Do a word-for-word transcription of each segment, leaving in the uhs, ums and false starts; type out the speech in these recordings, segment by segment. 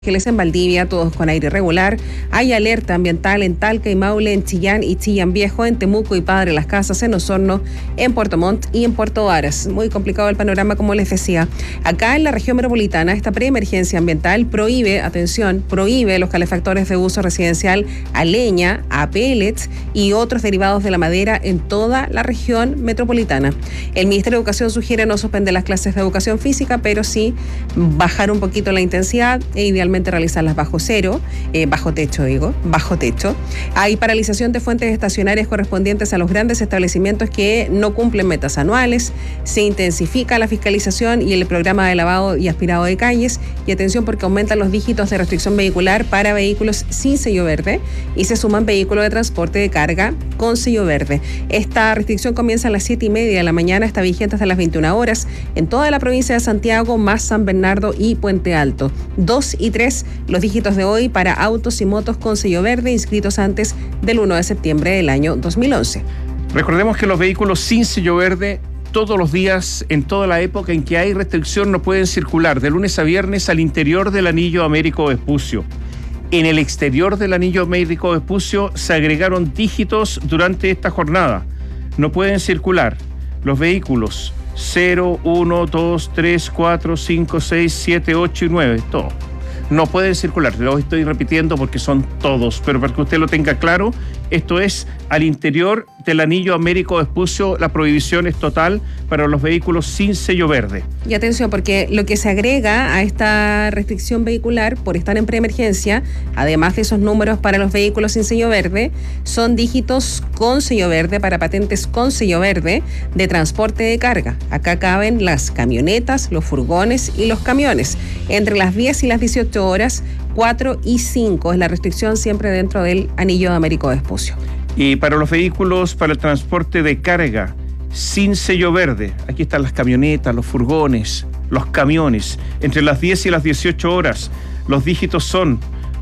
Ángeles, en Valdivia, todos con aire irregular. Hay alerta ambiental en Talca y Maule, en Chillán y Chillán Viejo, en Temuco y Padre Las Casas, en Osorno, en Puerto Montt y en Puerto Varas. Muy complicado el panorama, como les decía. Acá en la región metropolitana, esta preemergencia ambiental prohíbe, atención, prohíbe los calefactores de uso residencial a leña, a pellets y otros derivados de la madera en toda la región metropolitana. El Ministerio de Educación sugiere no suspender las clases de educación física, pero sí bajar un poquito la intensidad e idealmente realizarlas bajo cero, eh, bajo techo digo, bajo techo. Hay paralización de fuentes estacionarias correspondientes a los grandes establecimientos que no cumplen metas anuales. Se intensifica la fiscalización y el programa de lavado y aspirado de calles. Y atención, porque aumentan los dígitos de restricción vehicular para vehículos sin sello verde y se suman vehículos de transporte de carga con sello verde. Esta restricción comienza a las siete y media de la mañana, está vigente hasta las veintiuna horas en toda la provincia de Santiago, más San Bernardo y Puente Alto. dos y tres los dígitos de hoy para autos y motos con sello verde inscritos antes del primero de septiembre del año dos mil once. Recordemos que los vehículos sin sello verde todos los días, en toda la época en que hay restricción, no pueden circular de lunes a viernes al interior del anillo Américo Vespucio. En el exterior del anillo Américo Vespucio se agregaron dígitos durante esta jornada. No pueden circular los vehículos cero, uno, dos, tres, cuatro, cinco, seis, siete, ocho y nueve, todo. No pueden circular, lo estoy repitiendo porque son todos, pero para que usted lo tenga claro, esto es al interior del anillo Américo Vespucio, la prohibición es total para los vehículos sin sello verde. Y atención, porque lo que se agrega a esta restricción vehicular por estar en preemergencia, además de esos números para los vehículos sin sello verde, son dígitos con sello verde para patentes con sello verde de transporte de carga. Acá caben las camionetas, los furgones y los camiones. Entre las diez y las dieciocho horas, cuatro y cinco es la restricción, siempre dentro del anillo de Américo Vespucio. Y para los vehículos para el transporte de carga sin sello verde, aquí están las camionetas, los furgones, los camiones. Entre las diez y las dieciocho horas, los dígitos son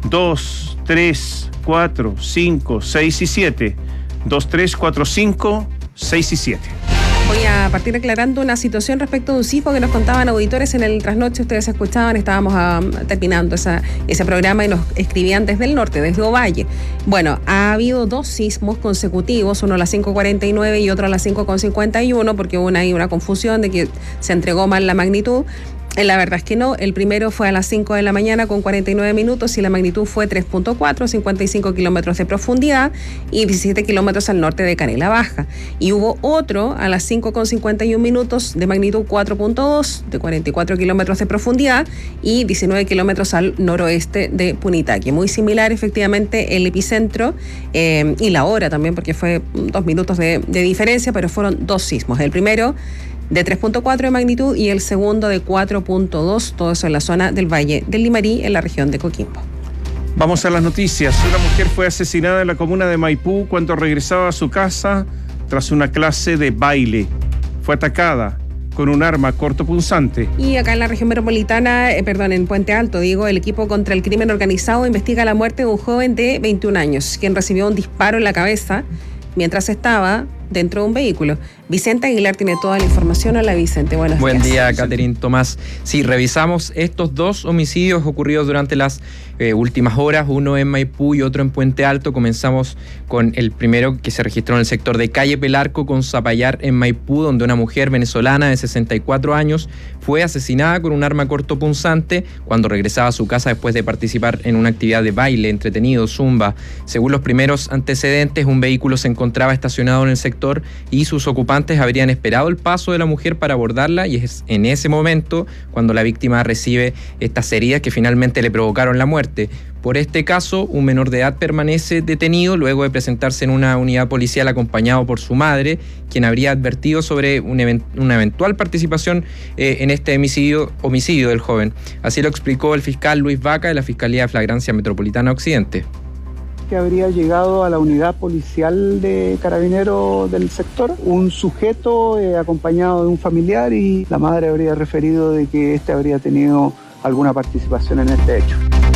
dos, tres, cuatro, cinco, seis y siete. dos, tres, cuatro, cinco, seis y siete. Voy a partir aclarando una situación respecto de un sismo que nos contaban auditores en el trasnoche. Ustedes escuchaban, estábamos um, terminando esa, ese programa y nos escribían desde el norte, desde Ovalle. Bueno, ha habido dos sismos consecutivos, uno a las cinco cuarenta y nueve y otro a las cinco cincuenta y uno, porque hubo una, ahí una confusión de que se entregó mal la magnitud. La verdad es que no, el primero fue a las cinco de la mañana con cuarenta y nueve minutos y la magnitud fue tres punto cuatro, cincuenta y cinco kilómetros de profundidad y diecisiete kilómetros al norte de Canela Baja. Y hubo otro a las cinco con cincuenta y uno minutos de magnitud cuatro punto dos, de cuarenta y cuatro kilómetros de profundidad y diecinueve kilómetros al noroeste de Punitaqui. Muy similar efectivamente el epicentro eh, y la hora también, porque fue dos minutos de, de diferencia, pero fueron dos sismos. El primero de tres punto cuatro de magnitud y el segundo de cuatro punto dos, todo eso en la zona del Valle del Limarí, en la región de Coquimbo. Vamos a las noticias. Una mujer fue asesinada en la comuna de Maipú cuando regresaba a su casa tras una clase de baile. Fue atacada con un arma cortopunzante. Y acá en la región metropolitana, eh, perdón, en Puente Alto, digo, el equipo contra el crimen organizado investiga la muerte de un joven de veintiún años, quien recibió un disparo en la cabeza mientras estaba dentro de un vehículo. Vicente Aguilar tiene toda la información. Hola, Vicente, buenos días. Buen día, Catherine Tomás. Sí, revisamos estos dos homicidios ocurridos durante las eh, últimas horas, uno en Maipú y otro en Puente Alto. Comenzamos con el primero, que se registró en el sector de Calle Pelarco con Zapallar en Maipú, donde una mujer venezolana de sesenta y cuatro años fue asesinada con un arma cortopunzante cuando regresaba a su casa después de participar en una actividad de baile, entretenido, zumba. Según los primeros antecedentes, un vehículo se encontraba estacionado en el sector y sus ocupantes habrían esperado el paso de la mujer para abordarla, y es en ese momento cuando la víctima recibe estas heridas que finalmente le provocaron la muerte. Por este caso, un menor de edad permanece detenido luego de presentarse en una unidad policial acompañado por su madre, quien habría advertido sobre un event- una eventual participación eh, en este homicidio, homicidio del joven. Así lo explicó el fiscal Luis Vaca de la Fiscalía de Flagrancia Metropolitana Occidente. Que habría llegado a la unidad policial de Carabineros del sector un sujeto eh, acompañado de un familiar, y la madre habría referido de que este habría tenido alguna participación en este hecho.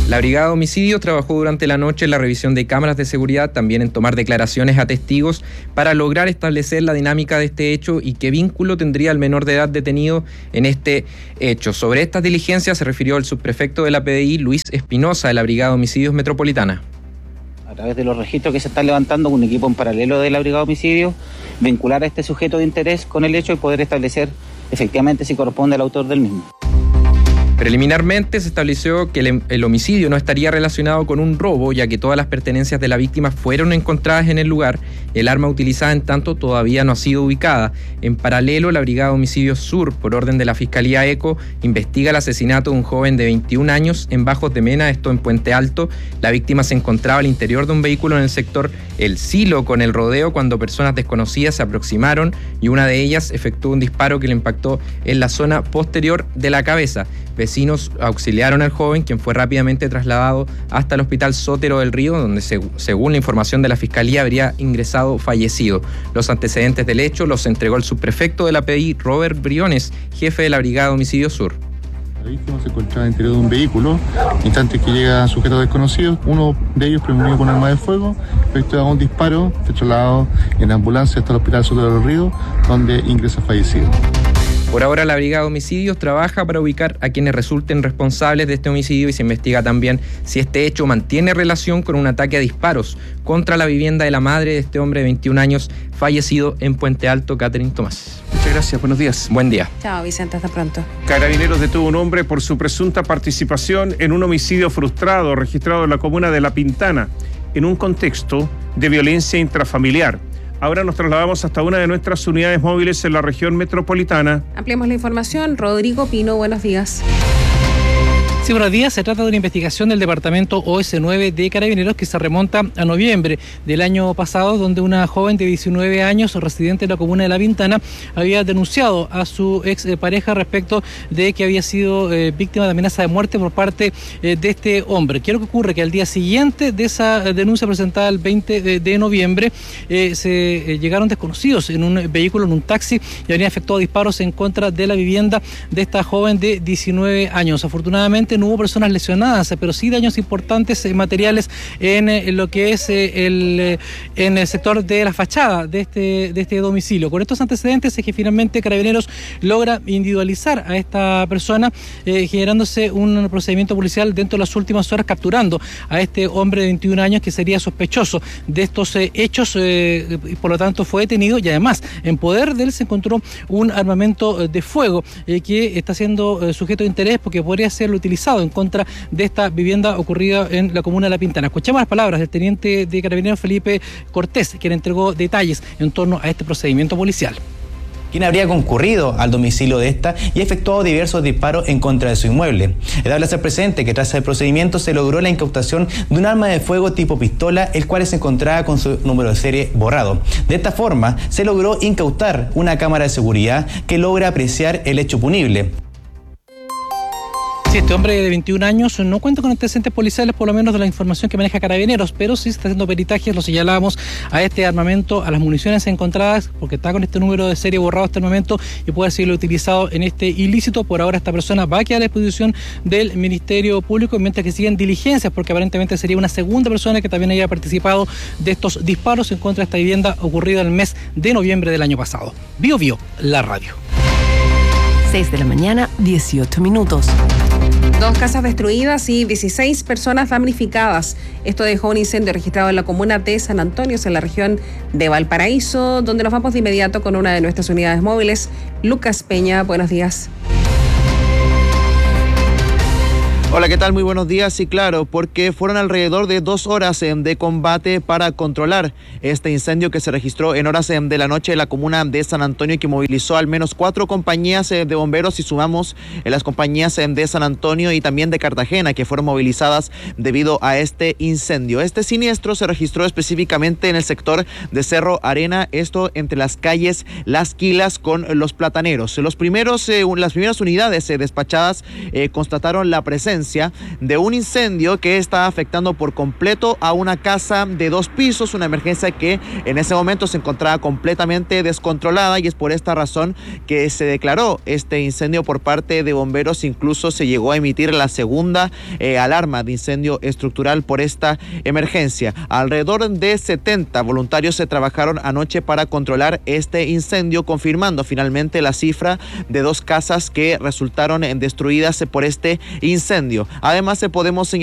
La Brigada de Homicidios trabajó durante la noche en la revisión de cámaras de seguridad, también en tomar declaraciones a testigos para lograr establecer la dinámica de este hecho y qué vínculo tendría el menor de edad detenido en este hecho. Sobre estas diligencias se refirió el subprefecto de la P D I, Luis Espinosa, de la Brigada de Homicidios Metropolitana. A través de los registros que se están levantando, un equipo en paralelo de la Brigada de Homicidios, vincular a este sujeto de interés con el hecho y poder establecer efectivamente si corresponde al autor del mismo. Preliminarmente se estableció que el, el homicidio no estaría relacionado con un robo, ya que todas las pertenencias de la víctima fueron encontradas en el lugar. El arma utilizada, en tanto, todavía no ha sido ubicada. En paralelo, la Brigada de Homicidios Sur, por orden de la Fiscalía ECO, investiga el asesinato de un joven de veintiún años en Bajos de Mena, esto en Puente Alto. La víctima se encontraba al interior de un vehículo en el sector El Silo con el Rodeo cuando personas desconocidas se aproximaron y una de ellas efectuó un disparo que le impactó en la zona posterior de la cabeza. Vecinos auxiliaron al joven, quien fue rápidamente trasladado hasta el Hospital Sotero del Río, donde según la información de la Fiscalía habría ingresado fallecido. Los antecedentes del hecho los entregó el subprefecto de la P D I, Robert Briones, jefe de la Brigada de Homicidios Sur. La víctima se encontraba en el interior de un vehículo, instantes que llegan sujetos desconocidos, uno de ellos prevenido con arma de fuego, efectúa un disparo, fue trasladado en ambulancia hasta el Hospital Sotero del Río, donde ingresa fallecido. Por ahora, la Brigada de Homicidios trabaja para ubicar a quienes resulten responsables de este homicidio y se investiga también si este hecho mantiene relación con un ataque a disparos contra la vivienda de la madre de este hombre de veintiún años fallecido en Puente Alto, Catherine Tomás. Muchas gracias, buenos días. Buen día. Chao, Vicente, hasta pronto. Carabineros detuvo a un hombre por su presunta participación en un homicidio frustrado registrado en la comuna de La Pintana, en un contexto de violencia intrafamiliar. Ahora nos trasladamos hasta una de nuestras unidades móviles en la región metropolitana. Ampliamos la información. Rodrigo Pino, buenos días. Sí, buenos días. Se trata de una investigación del departamento O S nueve de Carabineros que se remonta a noviembre del año pasado, donde una joven de diecinueve años, residente de la comuna de La Pintana, había denunciado a su ex pareja respecto de que había sido eh, víctima de amenaza de muerte por parte eh, de este hombre. ¿Qué es lo que ocurre? Que al día siguiente de esa denuncia presentada el veinte de noviembre, eh, se eh, llegaron desconocidos en un vehículo, en un taxi, y habrían efectuado disparos en contra de la vivienda de esta joven de diecinueve años. Afortunadamente no hubo personas lesionadas, pero sí daños importantes eh, materiales en, eh, en lo que es eh, el, eh, en el sector de la fachada de este, de este domicilio. Con estos antecedentes es que finalmente Carabineros logra individualizar a esta persona, eh, generándose un procedimiento policial dentro de las últimas horas, capturando a este hombre de veintiún años que sería sospechoso de estos eh, hechos eh, y por lo tanto fue detenido, y además en poder de él se encontró un armamento de fuego eh, que está siendo eh, sujeto de interés porque podría ser utilizado en contra de esta vivienda ocurrida en la comuna de La Pintana. Escuchamos las palabras del teniente de Carabineros Felipe Cortés, quien entregó detalles en torno a este procedimiento policial. Quien habría concurrido al domicilio de esta y efectuado diversos disparos en contra de su inmueble. Es dable hacer presente que tras el procedimiento se logró la incautación de un arma de fuego tipo pistola, el cual se encontraba con su número de serie borrado. De esta forma, se logró incautar una cámara de seguridad que logra apreciar el hecho punible. Sí, este hombre de veintiún años no cuenta con antecedentes policiales, por lo menos de la información que maneja Carabineros, pero sí se está haciendo peritajes, lo señalábamos, a este armamento, a las municiones encontradas, porque está con este número de serie borrado hasta el momento y puede ser utilizado en este ilícito. Por ahora esta persona va a quedar a la disposición del Ministerio Público, mientras que siguen diligencias, porque aparentemente sería una segunda persona que también haya participado de estos disparos en contra de esta vivienda ocurrida el mes de noviembre del año pasado. Bio Bio, la radio. seis de la mañana, dieciocho minutos. Dos casas destruidas y dieciséis personas damnificadas. Esto dejó un incendio registrado en la comuna de San Antonio, en la región de Valparaíso, donde nos vamos de inmediato con una de nuestras unidades móviles. Lucas Peña, buenos días. Hola, ¿qué tal? Muy buenos días. Sí, claro, porque fueron alrededor de dos horas de combate para controlar este incendio que se registró en horas de la noche en la comuna de San Antonio y que movilizó al menos cuatro compañías de bomberos, y sumamos las compañías de San Antonio y también de Cartagena, que fueron movilizadas debido a este incendio. Este siniestro se registró específicamente en el sector de Cerro Arena, esto entre las calles Las Quilas con Los Plataneros. Los primeros, eh, las primeras unidades eh, despachadas eh, constataron la presencia emergencia de un incendio que está afectando por completo a una casa de dos pisos, una emergencia que en ese momento se encontraba completamente descontrolada, y es por esta razón que se declaró este incendio por parte de bomberos. Incluso se llegó a emitir la segunda eh, alarma de incendio estructural por esta emergencia. Alrededor de setenta voluntarios se trabajaron anoche para controlar este incendio, confirmando finalmente la cifra de dos casas que resultaron destruidas por este incendio. Además, podemos señalar